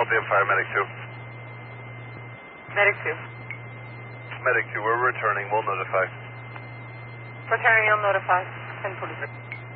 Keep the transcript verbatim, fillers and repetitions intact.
I'll be a fire medic two. Medic two. Medic two, we're returning. We'll notify. Returning, you'll notify. ten forty-six.